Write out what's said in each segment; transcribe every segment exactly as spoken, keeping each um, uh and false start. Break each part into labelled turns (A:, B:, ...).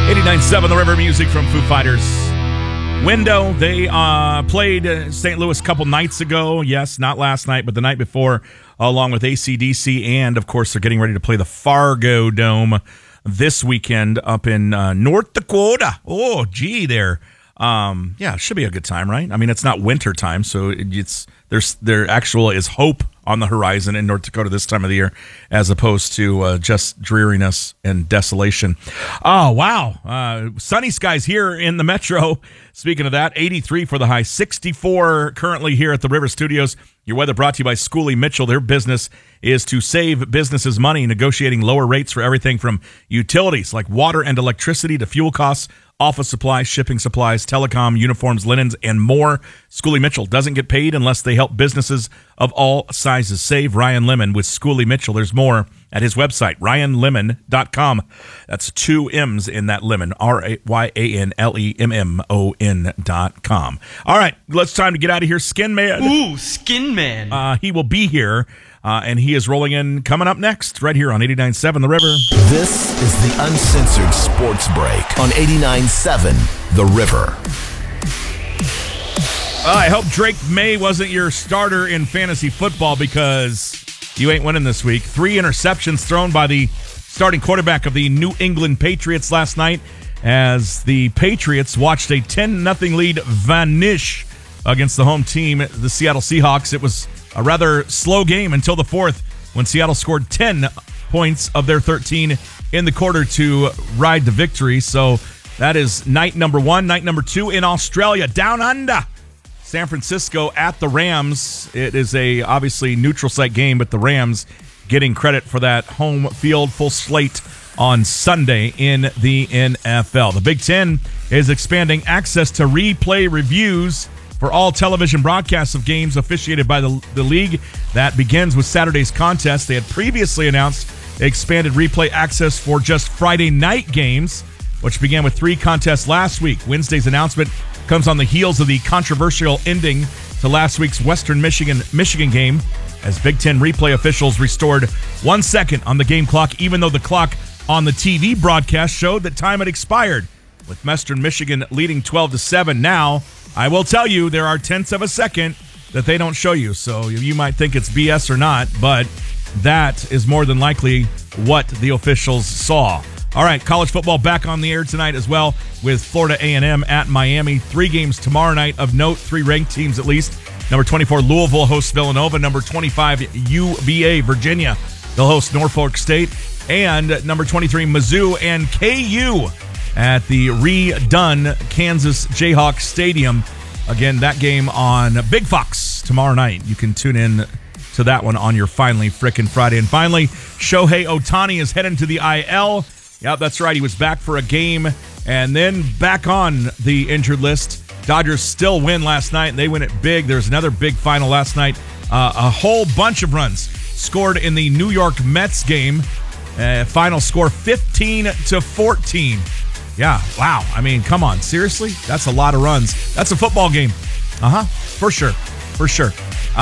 A: eighty-nine point seven The River, music from Foo Fighters. Window, they uh, played uh, Saint Louis a couple nights ago. Yes, not last night, but the night before, along with A C D C. And, of course, they're getting ready to play the Fargo Dome this weekend up in uh, North Dakota. Oh, gee, there. Um, yeah, it should be a good time, right? I mean, it's not winter time, so it, it's there's there actual is hope on the horizon in North Dakota this time of the year, as opposed to uh, just dreariness and desolation. Oh, wow. Uh, sunny skies here in the metro. Speaking of that, eighty-three for the high, sixty-four currently here at the River Studios. Your weather brought to you by Schooley Mitchell. Their business is to save businesses money, negotiating lower rates for everything from utilities like water and electricity to fuel costs, office supplies, shipping supplies, telecom, uniforms, linens, and more. Schooley Mitchell doesn't get paid unless they help businesses of all sizes. Save Ryan Lemon with Schooley Mitchell. There's more at his website, ryan lemon dot com. That's two M's in that lemon, R Y A N L E M M O N dot com. All right, let's time to get out of here. Skin Man.
B: Ooh, Skin Man.
A: Uh, he will be here, uh, and he is rolling in coming up next, right here on eighty-nine point seven The River.
C: This is the Uncensored Sports Break on eighty-nine point seven The River.
A: Uh, I hope Drake May wasn't your starter in fantasy football, because you ain't winning this week. Three interceptions thrown by the starting quarterback of the New England Patriots last night, as the Patriots watched a ten nothing lead vanish against the home team, the Seattle Seahawks. It was a rather slow game until the fourth, when Seattle scored ten points of their thirteen in the quarter to ride the victory. So that is night number one. Night number two in Australia, down under. San Francisco at the Rams. It is a obviously neutral site game, but the Rams getting credit for that home field full slate on Sunday in the N F L. The Big Ten is expanding access to replay reviews for all television broadcasts of games officiated by the, the league. That begins with Saturday's contest. They had previously announced expanded replay access for just Friday night games, which began with three contests last week. Wednesday's announcement comes on the heels of the controversial ending to last week's Western Michigan Michigan game, as Big Ten replay officials restored one second on the game clock, even though the clock on the T V broadcast showed that time had expired, with Western Michigan leading twelve to seven. Now, I will tell you, there are tenths of a second that they don't show you, so you might think it's B S or not, but that is more than likely what the officials saw. All right, college football back on the air tonight as well, with Florida A and M at Miami. Three games tomorrow night of note, three ranked teams at least. Number twenty-four, Louisville hosts Villanova. Number twenty-five, U V A, Virginia. They'll host Norfolk State. And number twenty-three, Mizzou and K U at the redone Kansas Jayhawk Stadium. Again, that game on Big Fox tomorrow night. You can tune in to that one on your Finally Frickin' Friday. And finally, Shohei Ohtani is heading to the I L. Yep, that's right. He was back for a game and then back on the injured list. Dodgers still win last night, and they win it big. There's another big final last night. Uh, a whole bunch of runs scored in the New York Mets game. Uh, final score fifteen to fourteen. Yeah, wow. I mean, come on. Seriously? That's a lot of runs. That's a football game. Uh-huh. For sure. For sure.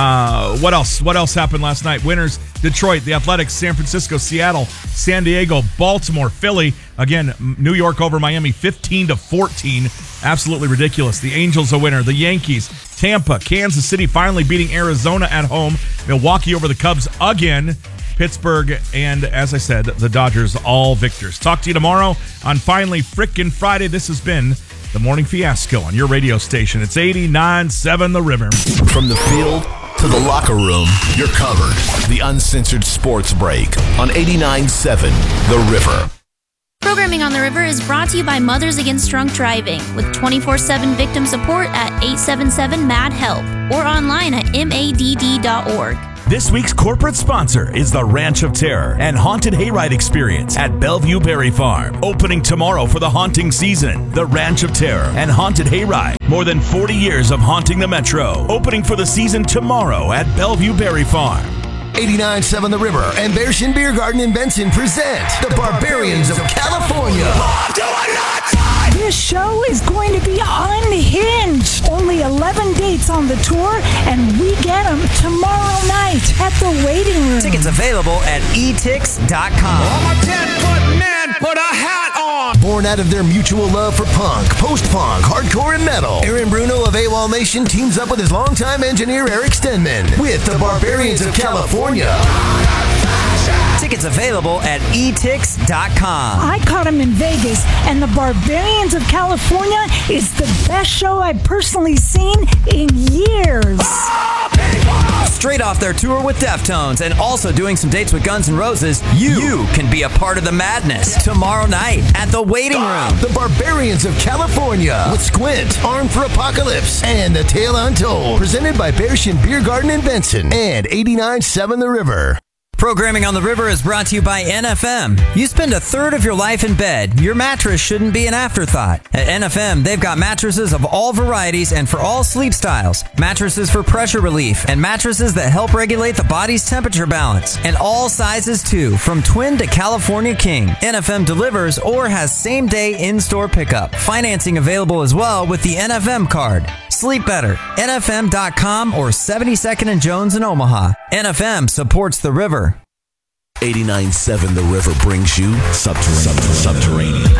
A: Uh, what else? What else happened last night? Winners: Detroit, the Athletics, San Francisco, Seattle, San Diego, Baltimore, Philly. Again, New York over Miami, fifteen to fourteen. Absolutely ridiculous. The Angels a winner. The Yankees, Tampa, Kansas City finally beating Arizona at home. Milwaukee over the Cubs again. Pittsburgh, and as I said, the Dodgers all victors. Talk to you tomorrow on Finally Frickin' Friday. This has been The Morning Fiasco on your radio station. It's eighty-nine point seven The River.
C: From the field to the locker room, you're covered. The Uncensored Sports Break on eighty-nine point seven The River.
D: Programming on the River is brought to you by Mothers Against Drunk Driving, with twenty-four seven victim support at eight seven seven M A D HELP or online at M A D D dot org.
E: This week's corporate sponsor is the Ranch of Terror and Haunted Hayride Experience at Bellevue Berry Farm. Opening tomorrow for the haunting season. The Ranch of Terror and Haunted Hayride. More than forty years of haunting the Metro. Opening for the season tomorrow at Bellevue Berry Farm.
C: eighty-nine point seven The River and Bearshin Beer Garden in Benson present the Barbarians of California.
F: This show is going to be unhinged. Only eleven dates on the tour, and we get them tomorrow night at the waiting room.
G: Tickets available at e tix dot com.
B: I'm a ten-foot man, put a hat on.
C: Born born out of their mutual love for punk, post-punk, hardcore, and metal. Aaron Bruno of AWOL Nation teams up with his longtime engineer Eric Stenman with the Barbarians of California.
B: Tickets available at e tix dot com.
F: I caught him in Vegas, and the Barbarians of California is the best show I've personally seen in years.
B: Straight off their tour with Deftones and also doing some dates with Guns N' Roses, you, you can be a part of the madness tomorrow night at the Waiting Room.
C: The Barbarians of California with Squint, Armed for Apocalypse, and The Tale Untold. Presented by Bearshin Beer Garden in Benson and eighty-nine point seven The River.
B: Programming on the River is brought to you by N F M. You spend a third of your life in bed. Your mattress shouldn't be an afterthought. At N F M, they've got mattresses of all varieties and for all sleep styles. Mattresses for pressure relief and mattresses that help regulate the body's temperature balance. And all sizes too, from twin to California king. N F M delivers or has same-day in-store pickup. Financing available as well with the N F M card. Sleep better. N F M dot com or seventy-second and Jones in Omaha. N F M supports the River.
C: eighty-nine point seven The River brings you Subterranean. Subterranean.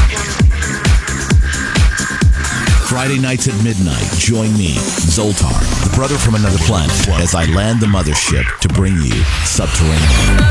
C: Friday nights at midnight, join me, Zoltar, the brother from another planet, as I land the mothership to bring you Subterranean.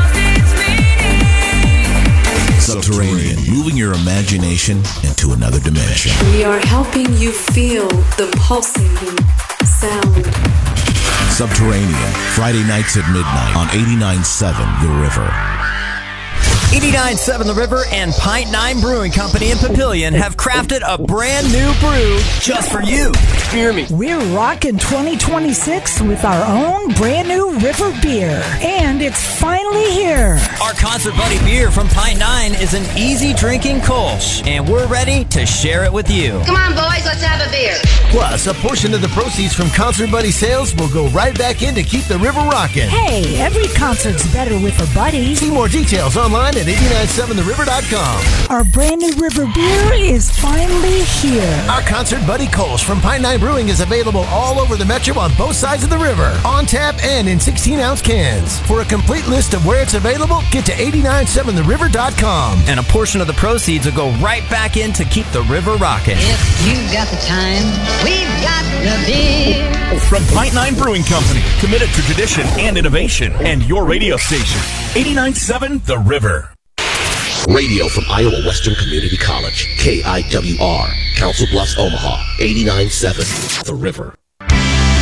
C: Subterranean, moving your imagination into another dimension.
G: We are helping you feel the pulsating sound.
C: Subterranean, Friday nights at midnight on eighty-nine point seven The River.
B: eighty-nine point seven The River and Pint Nine Brewing Company in Papillion have crafted a brand new brew just for you. Hear me.
F: We're rocking twenty twenty-six with our own brand new River beer. And it's finally here.
B: Our Concert Buddy beer from Pint Nine is an easy drinking Kolsch, and we're ready to share it with you.
H: Come on, boys, let's have a beer.
C: Plus, a portion of the proceeds from Concert Buddy sales will go right back in to keep the river rocking.
F: Hey, every concert's better with a buddy.
C: See more details online at eighty-nine point seven the river dot com.
F: Our brand new River beer is finally here.
C: Our Concert Buddy Kolsch from Pine Nine Brewing is available all over the metro on both sides of the river, on tap and in sixteen ounce cans. For a complete list of where it's available, get to eighty-nine point seven the river dot com.
B: And a portion of the proceeds will go right back in to keep the river rocking.
H: If you got the time, we've got the beer.
E: From Pint Nine Brewing Company, committed to tradition and innovation, and your radio station, eighty-nine point seven The River.
I: Radio from Iowa Western Community College, K I W R, Council Bluffs, Omaha, eighty-nine point seven The River.